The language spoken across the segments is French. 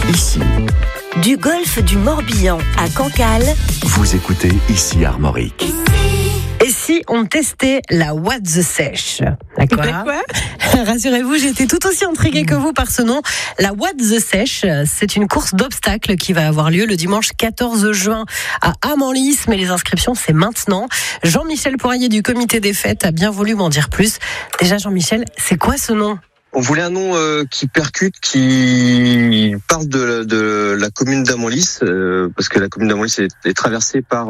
Ici, Du golfe du Morbihan à Cancale. vous écoutez Ici Armorique. Et si on testait la What the Sèche? D'accord. Quoi? Rassurez-vous, j'étais tout aussi intriguée que vous par ce nom. La What the Sèche, c'est une course d'obstacles qui va avoir lieu le dimanche 14 juin à Amanlis, mais les inscriptions, c'est maintenant. Jean-Michel Poirier du comité des fêtes a bien voulu m'en dire plus. Déjà, Jean-Michel, c'est quoi ce nom? On voulait un nom qui percute, qui parle de la commune d'Amanlis, parce que la commune d'Amanlis est traversée par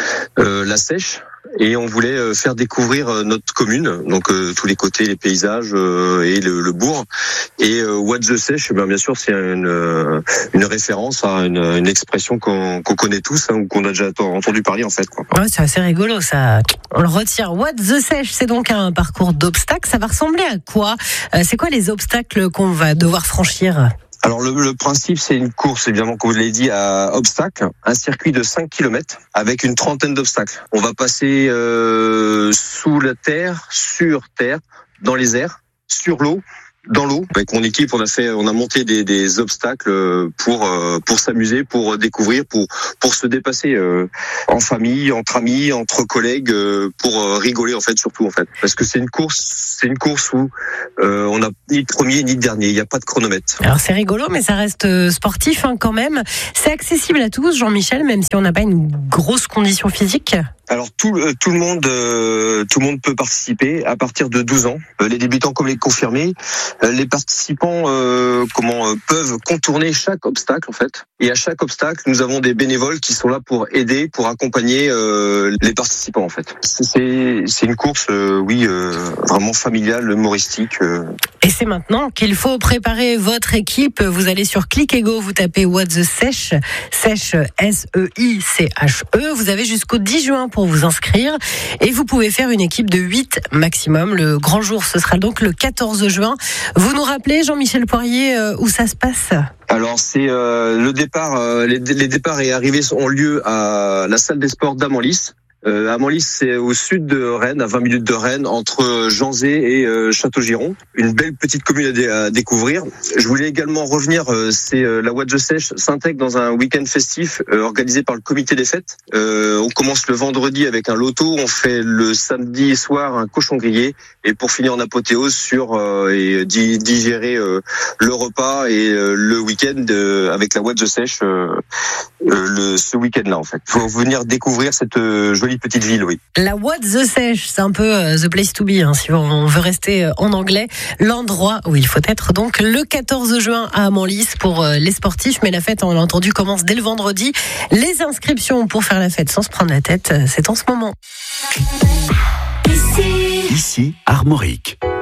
la Sèche. Et on voulait faire découvrir notre commune, donc tous les côtés, les paysages et le bourg. Et What the Sèche, bien sûr, c'est une référence à une expression qu'on connaît tous, ou qu'on a déjà entendu parler en fait, quoi. Ouais, c'est assez rigolo ça. On le retire. What the Sèche, c'est donc un parcours d'obstacles. Ça va ressembler à quoi? C'est quoi les obstacles qu'on va devoir franchir? Alors le principe, c'est une course, évidemment, comme vous l'avez dit, à obstacles, un circuit de 5 km avec une trentaine d'obstacles. On va passer sous la terre, sur terre, dans les airs, sur l'eau, dans l'eau. Avec mon équipe, on a monté des obstacles pour s'amuser, pour découvrir, pour se dépasser en famille, entre amis, entre collègues, pour rigoler en fait, surtout en fait, parce que c'est une course où on n'a ni de premier ni de dernier, il n'y a pas de chronomètre. Alors c'est rigolo, mais ça reste sportif quand même. C'est accessible à tous, Jean-Michel, même si on n'a pas une grosse condition physique. Alors tout le monde peut participer à partir de 12 ans, les débutants comme les confirmés. Les participants peuvent contourner chaque obstacle en fait. Et à chaque obstacle, nous avons des bénévoles qui sont là pour aider, pour accompagner les participants en fait. C'est une course vraiment familiale, humoristique. Et c'est maintenant qu'il faut préparer votre équipe. Vous allez sur Click et Go, vous tapez What the Sèche, Sèche S-E-I-C-H-E. Vous avez jusqu'au 10 juin pour vous inscrire et vous pouvez faire une équipe de 8 maximum. Le grand jour, ce sera donc le 14 juin. Vous nous rappelez, Jean-Michel Poirier, où ça se passe? Alors c'est le départ, les départs et arrivées ont lieu à la salle des sports d'Amanlis. Amanlis, c'est au sud de Rennes, à 20 minutes de Rennes, entre Janzé et Château-Giron. Une belle petite commune à découvrir. Je voulais également revenir, la What the Sèche s'intègre dans un week-end festif organisé par le comité des fêtes. On commence le vendredi avec un loto, on fait le samedi soir un cochon grillé, et pour finir en apothéose et digérer le repas et le week-end avec la What the Sèche ce week-end-là en fait. Faut venir découvrir cette jolie petite ville, oui. La What the Sèche, c'est un peu the place to be, si on veut rester en anglais. L'endroit où il faut être, donc, le 14 juin à Amanlis pour les sportifs. Mais la fête, on l'a entendu, commence dès le vendredi. Les inscriptions pour faire la fête sans se prendre la tête, c'est en ce moment. Ici Armorique.